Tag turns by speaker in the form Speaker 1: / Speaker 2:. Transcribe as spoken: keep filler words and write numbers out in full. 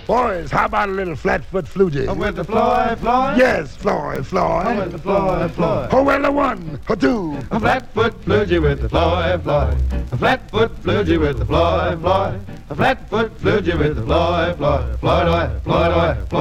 Speaker 1: Boys, how about a little flatfoot flugie?
Speaker 2: I'm with the Floyd, Floyd.
Speaker 1: Yes, Floyd, Floyd.
Speaker 2: I'm with the Floyd, Floyd.
Speaker 1: Oh, well, a one, a two.
Speaker 2: A flatfoot flugie with the Floyd, Floyd. A flatfoot flugie with the Floyd, Floyd. A flatfoot flugie with the Floyd, Floyd. Floyd, Floyd, Floyd, Floyd.